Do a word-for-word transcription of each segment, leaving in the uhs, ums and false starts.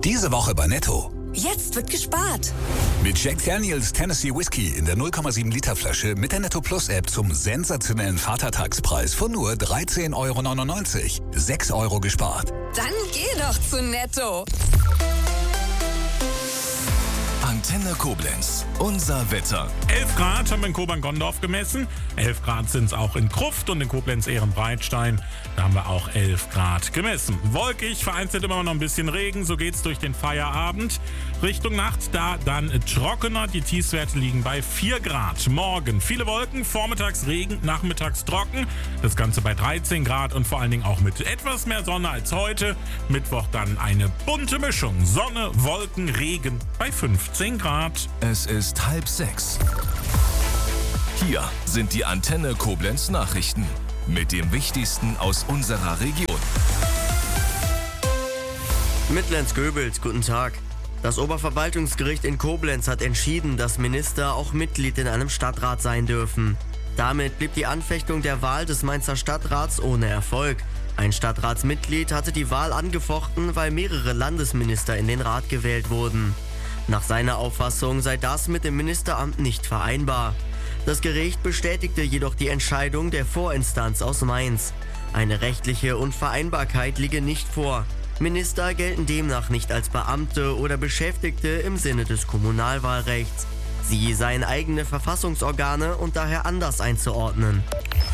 Diese Woche bei Netto. Jetzt wird gespart. Mit Jack Daniels Tennessee Whiskey in der null Komma sieben Liter Flasche mit der Netto Plus App zum sensationellen Vatertagspreis von nur dreizehn Euro neunundneunzig. sechs Euro gespart. Dann geh doch zu Netto. Antenne Koblenz, unser Wetter. elf Grad haben wir in Kobern-Gondorf gemessen. elf Grad sind es auch in Kruft und in Koblenz-Ehrenbreitstein. Da haben wir auch elf Grad gemessen. Wolkig, vereinzelt immer noch ein bisschen Regen. So geht's durch den Feierabend. Richtung Nacht da dann trockener. Die Tiefstwerte liegen bei vier Grad. Morgen viele Wolken, vormittags Regen, nachmittags trocken. Das Ganze bei dreizehn Grad und vor allen Dingen auch mit etwas mehr Sonne als heute. Mittwoch dann eine bunte Mischung. Sonne, Wolken, Regen bei fünfzehn Grad. Es ist halb sechs. Hier sind die Antenne Koblenz Nachrichten mit dem Wichtigsten aus unserer Region. Mitlenz-Göbels, guten Tag. Das Oberverwaltungsgericht in Koblenz hat entschieden, dass Minister auch Mitglied in einem Stadtrat sein dürfen. Damit blieb die Anfechtung der Wahl des Mainzer Stadtrats ohne Erfolg. Ein Stadtratsmitglied hatte die Wahl angefochten, weil mehrere Landesminister in den Rat gewählt wurden. Nach seiner Auffassung sei das mit dem Ministeramt nicht vereinbar. Das Gericht bestätigte jedoch die Entscheidung der Vorinstanz aus Mainz. Eine rechtliche Unvereinbarkeit liege nicht vor. Minister gelten demnach nicht als Beamte oder Beschäftigte im Sinne des Kommunalwahlrechts. Sie seien eigene Verfassungsorgane und daher anders einzuordnen.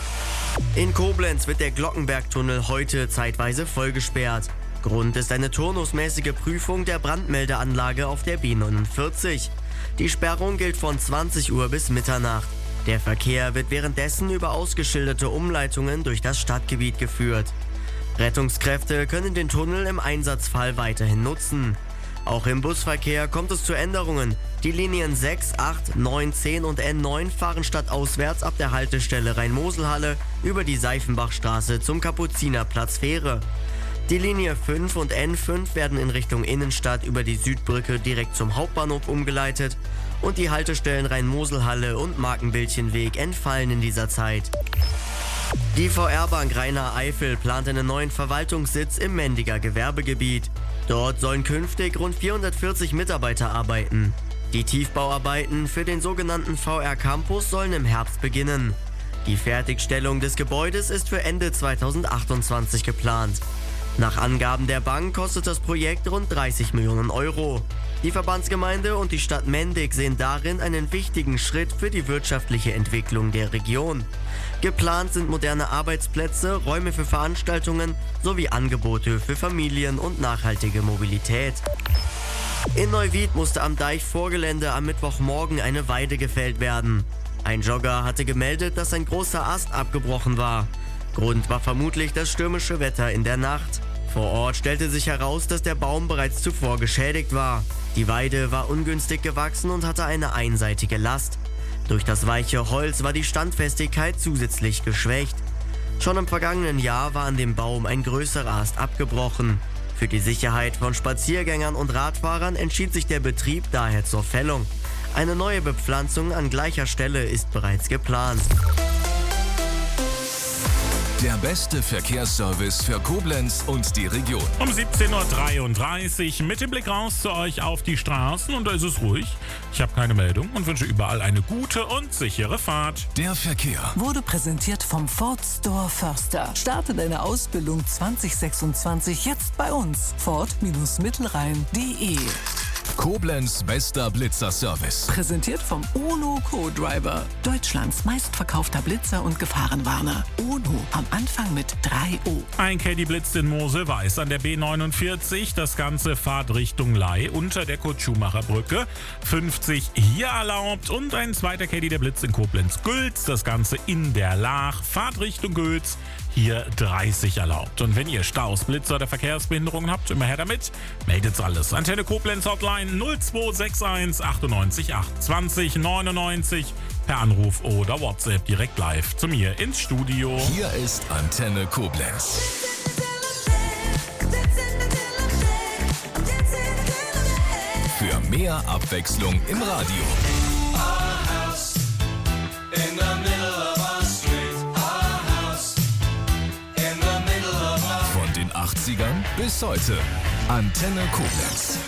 In Koblenz wird der Glockenbergtunnel heute zeitweise vollgesperrt. Grund ist eine turnusmäßige Prüfung der Brandmeldeanlage auf der B neunundvierzig. Die Sperrung gilt von zwanzig Uhr bis Mitternacht. Der Verkehr wird währenddessen über ausgeschilderte Umleitungen durch das Stadtgebiet geführt. Rettungskräfte können den Tunnel im Einsatzfall weiterhin nutzen. Auch im Busverkehr kommt es zu Änderungen. Die Linien sechs, acht, neun, zehn und N neun fahren stadtauswärts ab der Haltestelle Rhein-Mosel-Halle über die Seifenbachstraße zum Kapuzinerplatz Fähre. Die Linie fünf und N fünf werden in Richtung Innenstadt über die Südbrücke direkt zum Hauptbahnhof umgeleitet und die Haltestellen Rhein-Mosel-Halle und Markenbildchenweg entfallen in dieser Zeit. Die V R-Bank Rhein-Eifel plant einen neuen Verwaltungssitz im Mendiger Gewerbegebiet. Dort sollen künftig rund vierhundertvierzig Mitarbeiter arbeiten. Die Tiefbauarbeiten für den sogenannten V R-Campus sollen im Herbst beginnen. Die Fertigstellung des Gebäudes ist für Ende zweitausendachtundzwanzig geplant. Nach Angaben der Bank kostet das Projekt rund dreißig Millionen Euro. Die Verbandsgemeinde und die Stadt Mendig sehen darin einen wichtigen Schritt für die wirtschaftliche Entwicklung der Region. Geplant sind moderne Arbeitsplätze, Räume für Veranstaltungen sowie Angebote für Familien und nachhaltige Mobilität. In Neuwied musste am Deichvorgelände am Mittwochmorgen eine Weide gefällt werden. Ein Jogger hatte gemeldet, dass ein großer Ast abgebrochen war. Grund war vermutlich das stürmische Wetter in der Nacht. Vor Ort stellte sich heraus, dass der Baum bereits zuvor geschädigt war. Die Weide war ungünstig gewachsen und hatte eine einseitige Last. Durch das weiche Holz war die Standfestigkeit zusätzlich geschwächt. Schon im vergangenen Jahr war an dem Baum ein größerer Ast abgebrochen. Für die Sicherheit von Spaziergängern und Radfahrern entschied sich der Betrieb daher zur Fällung. Eine neue Bepflanzung an gleicher Stelle ist bereits geplant. Der beste Verkehrsservice für Koblenz und die Region. Um siebzehn Uhr dreiunddreißig mit dem Blick raus zu euch auf die Straßen und da ist es ruhig. Ich habe keine Meldung und wünsche überall eine gute und sichere Fahrt. Der Verkehr wurde präsentiert vom Ford Store Förster. Starte deine Ausbildung zwanzig sechsundzwanzig jetzt bei uns. Ford Mittelrhein punkt de. Koblenz bester Blitzerservice. Präsentiert vom UNO Co-Driver. Deutschlands meistverkaufter Blitzer und Gefahrenwarner. UNO am Anfang mit drei O. Ein Caddy blitzt in Mosel-Weiß an der B neunundvierzig. Das Ganze fahrt Richtung Ley unter der Kurt-Schumacher-Brücke. fünfzig hier erlaubt. Und ein zweiter Caddy, der blitzt in Koblenz-Gülz. Das Ganze in der Laach. Fahrt Richtung Gülz. Hier dreißig erlaubt. Und wenn ihr Staus, Blitzer oder Verkehrsbehinderungen habt, immer her damit. Meldet alles. Antenne Koblenz Hotline null zwei sechs eins achtundneunzig acht zwanzig neunundneunzig per Anruf oder WhatsApp direkt live zu mir ins Studio. Hier ist Antenne Koblenz. Für mehr Abwechslung im Radio. Von den achtziger neunzigern bis heute. Antenne Koblenz.